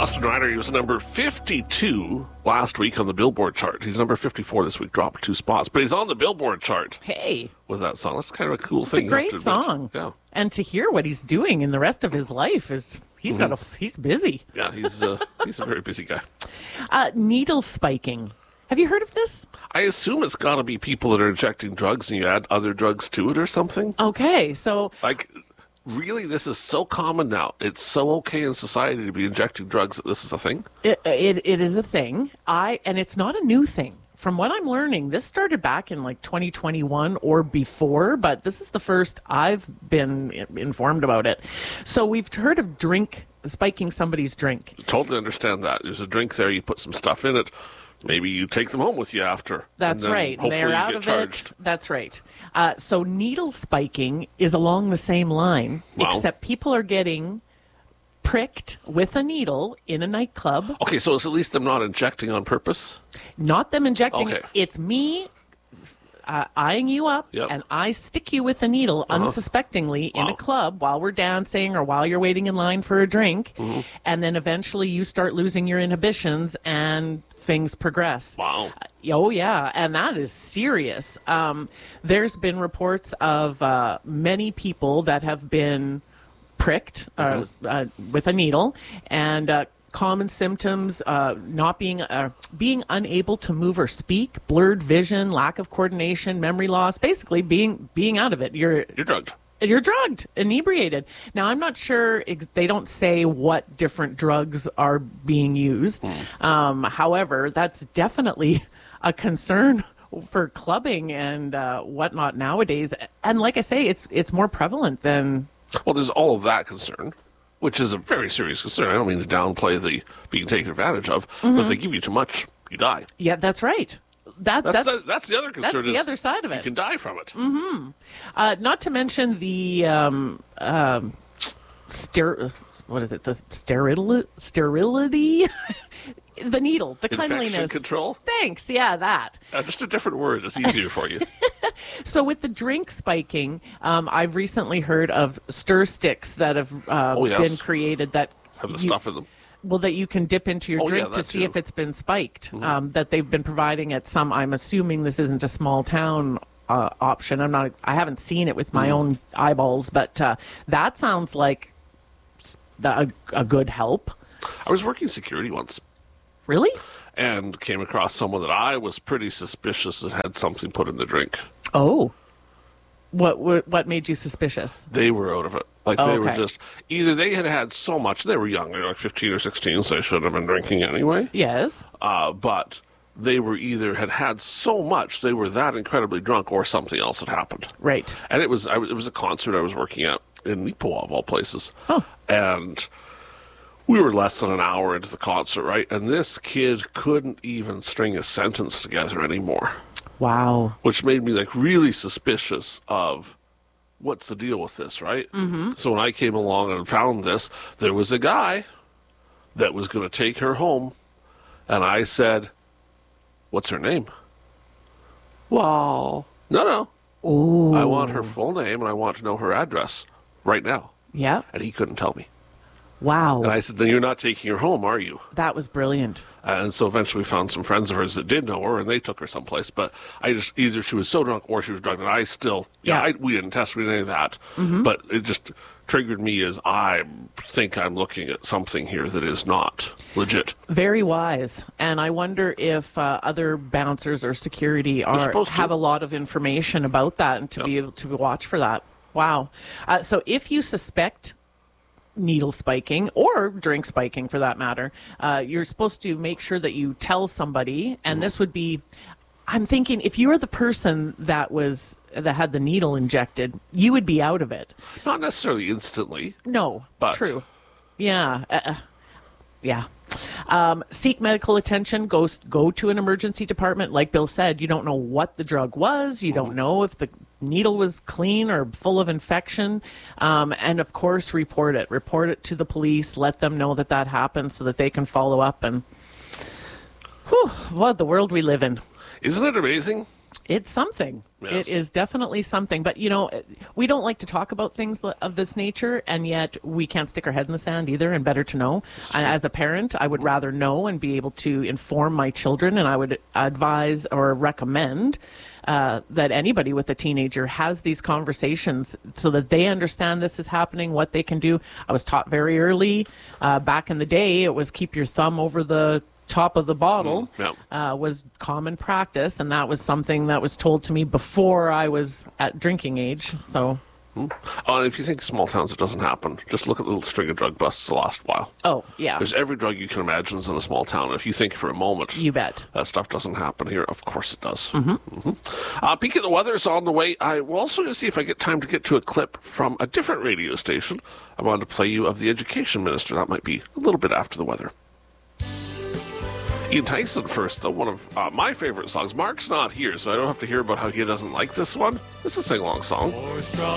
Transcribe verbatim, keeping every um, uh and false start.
Austin Ryder, he was number fifty-two last week on the Billboard chart. He's number fifty-four this week, dropped two spots, but he's on the Billboard chart. Hey. With that song. That's kind of a cool it's thing. It's a great song. Yeah. And to hear what he's doing in the rest of his life is, he's mm-hmm. got a, he's busy. Yeah, he's, uh, he's a very busy guy. Uh, needle spiking. Have you heard of this? I assume it's got to be people that are injecting drugs and you add other drugs to it or something. Okay, so... Like... Really, this is so common now. It's so okay in society to be injecting drugs that this is a thing? It, it, it is a thing. I And it's not a new thing. From what I'm learning, this started back in like twenty twenty-one or before, but this is the first I've been informed about it. So we've heard of drink, spiking somebody's drink. Totally understand that. There's a drink there, you put some stuff in it. Maybe you take them home with you after. That's right. Hopefully They're you out get of charged. it. That's right. Uh, so needle spiking is along the same line, wow. except people are getting pricked with a needle in a nightclub. Okay, so it's at least them not injecting on purpose? Not them injecting. Okay. It's me uh, eyeing you up, yep. and I stick you with a needle uh-huh. unsuspectingly wow. in a club while we're dancing or while you're waiting in line for a drink, mm-hmm. and then eventually you start losing your inhibitions and things progress. Wow. Uh, oh, yeah, and that is serious. Um, there's been reports of uh, many people that have been pricked uh, mm-hmm. uh, with a needle, and uh, common symptoms, uh, not being uh, being unable to move or speak, blurred vision, lack of coordination, memory loss, basically being being out of it. You're You're drugged. You're drugged, inebriated. Now, I'm not sure, ex- they don't say what different drugs are being used. Mm. Um, however, that's definitely a concern for clubbing and uh, whatnot nowadays. And like I say, it's it's more prevalent than... Well, there's all of that concern, which is a very serious concern. I don't mean to downplay the being taken advantage of, mm-hmm. but if they give you too much, you die. Yeah, that's right. That, that's, that's, the, that's the other concern. That's the other side of it. You can die from it. Mm-hmm. Uh, not to mention the um, um, ster- what is it? The sterility, sterility, the needle, the Infection cleanliness control. Thanks. Yeah, that. Uh, just a different word. It's easier for you. So with the drink spiking, um, I've recently heard of stir sticks that have uh, oh, yes. been created that have the you, stuff in them. Well, that you can dip into your oh, drink yeah, to see too. if it's been spiked. Mm-hmm. Um, that they've been providing at some. I'm assuming this isn't a small town uh, option. I'm not. I haven't seen it with my mm-hmm. own eyeballs, but uh, that sounds like a, a good help. I was working security once. Really? And came across someone that I was pretty suspicious that had something put in the drink. Oh. What what, what made you suspicious? They were out of it. Like, oh, they okay. were just, either they had had so much, they were young, they were like fifteen or sixteen, so they should have been drinking anyway. Yes. Uh, but they were either had had so much, they were that incredibly drunk, or something else had happened. Right. And it was I, it was a concert I was working at in Nipoa, of all places. Oh. And we were less than an hour into the concert, right? And this kid couldn't even string a sentence together anymore. Wow. Which made me like really suspicious of what's the deal with this, right? Mm-hmm. So when I came along and found this, there was a guy that was going to take her home, and I said, "What's her name?" Well, no, no. Ooh. I want her full name, and I want to know her address right now. Yeah. And he couldn't tell me. Wow. And I said, "Then you're not taking her home, are you?" That was brilliant. And so eventually we found some friends of hers that did know her, and they took her someplace. But I just, either she was so drunk or she was drugged. And I still, yeah, yeah. I, we didn't test, we didn't any of that. Mm-hmm. But it just triggered me as I think I'm looking at something here that is not legit. Very wise. And I wonder if uh, other bouncers or security are have a lot of information about that and to yep. be able to watch for that. Wow. Uh, so if you suspect needle spiking or drink spiking for that matter, uh, you're supposed to make sure that you tell somebody, and mm. this would be, I'm thinking if you're the person that was that had the needle injected, you would be out of it. Not necessarily instantly. No, but true. Yeah. Uh, yeah. Um, seek medical attention. Go, go to an emergency department. Like Bill said, you don't know what the drug was. You don't know if the needle was clean or full of infection. Um, and, of course, report it. Report it to the police. Let them know that that happened so that they can follow up. And, whew, what the world we live in. Isn't it amazing? It's something. Yes. It is definitely something. But, you know, we don't like to talk about things of this nature, and yet we can't stick our head in the sand either, and better to know. And as a parent, I would rather know and be able to inform my children, and I would advise or recommend uh, that anybody with a teenager has these conversations so that they understand this is happening, what they can do. I was taught very early. Uh, back in the day, it was keep your thumb over the top of the bottle mm, yeah. uh, was common practice, and that was something that was told to me before I was at drinking age. So, mm. uh, if you think small towns it doesn't happen, just look at the little string of drug busts the last while. Oh yeah, there's every drug you can imagine is in a small town. If you think for a moment, you bet that stuff doesn't happen here. Of course it does. Mm-hmm. Mm-hmm. Uh, peek at the weather is on the way. I will also going to see if I get time to get to a clip from a different radio station. I wanted to play you of the education minister. That might be a little bit after the weather. Ian Tyson first, though, one of uh, my favorite songs. Mark's not here, so I don't have to hear about how he doesn't like this one. This is a sing-along song.